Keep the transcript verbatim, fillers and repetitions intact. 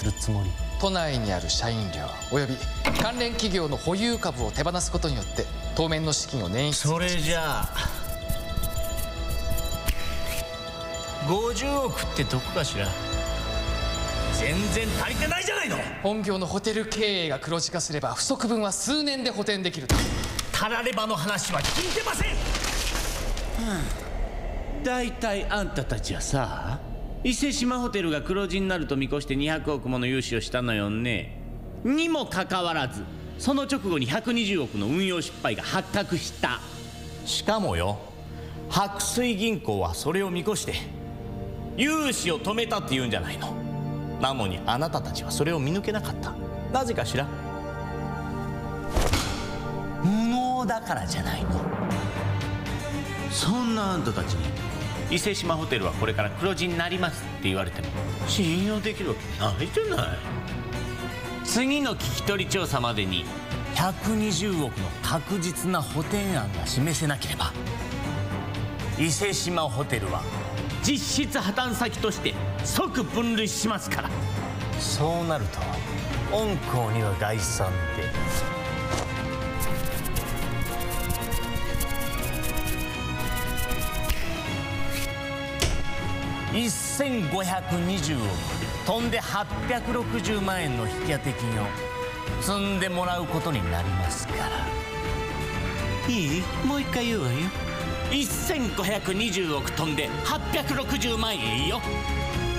するつもり？ 都内にある社員寮および関連企業の保有株を手放すことによって当面の資金を捻出。 それじゃあごじゅうおくってとこかしら。全然足りてないじゃないの。 本業のホテル経営が黒字化すれば不足分は数年で補填できると。 たらればの話は聞いてません。 だいたいあんたたちはさ、伊勢志摩ホテルが黒字になると見越してにひゃくおくもの融資をしたのよね。にもかかわらずその直後にひゃくにじゅうおくの運用失敗が発覚した。 しかもよ、白水銀行はそれを見越して融資を止めたって言うんじゃないの。なのにあなたたちはそれを見抜けなかった。なぜかしら。無能だからじゃないの。 そんなあんたたちに伊勢志摩ホテルはこれから黒字になりますって言われても信用できるわけないじゃない。次の聞き取り調査までにひゃくにじゅうおくの確実な補填案が示せなければ伊勢志摩ホテルは実質破綻先として即分類しますから。 そうなると御校には概算でせんごひゃくにじゅうおく飛んではっぴゃくろくじゅうまん円の引当金を積んでもらうことになりますから。 いい？もう一回言うわよ。 せんごひゃくにじゅうおく飛んではっぴゃくろくじゅうまん円よ。